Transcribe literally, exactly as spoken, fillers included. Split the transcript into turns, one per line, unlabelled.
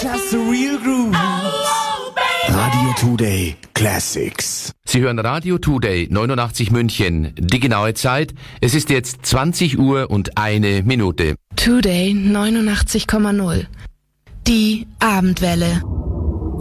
Just the real groove. Radio Today Classics.
Sie hören Radio Today neunundachtzig München. Die genaue Zeit, es ist jetzt zwanzig Uhr und eine Minute.
Today neunundachtzig Komma null. Die Abendwelle.